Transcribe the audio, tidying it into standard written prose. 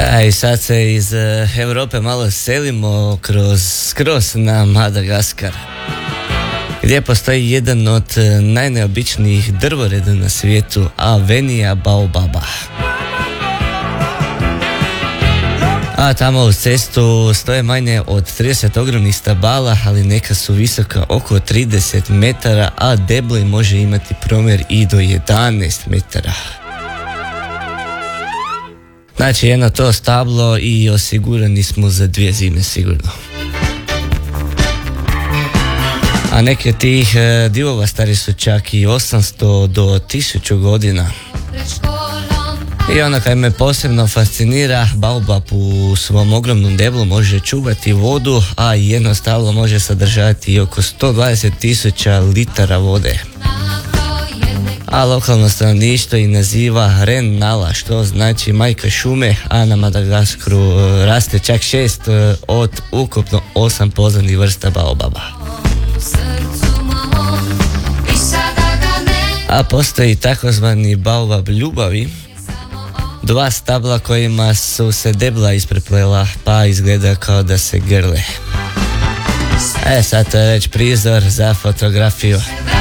I sad se iz Europe malo selimo skroz na Madagaskar, gdje postoji jedan od najneobičnijih drvoreda na svijetu, Avenija Baobaba. A tamo uz cestu stoje manje od 30 ogromnih stabala, ali neka su visoka oko 30 metara, a debljoj može imati promjer i do 11 metara. Znači jedno to stablo i osigurani smo za 2 zime sigurno. A neki od tih divova stari su čak i 800 do 1000 godina. I ono kaj me posebno fascinira, baobab u svom ogromnom deblu može čuvati vodu, a jedno stablo može sadržati i oko 120.000 litara vode. A lokalno stanovništvo i naziva Ren Nala, što znači majka šume, a na Madagaskaru raste čak 6 od ukupno 8 poznanih vrsta baobaba. A postoji takozvani baobab ljubavi, 2 stabla kojima su se debla ispreplela, pa izgleda kao da se grle. Sad to je već prizor za fotografiju.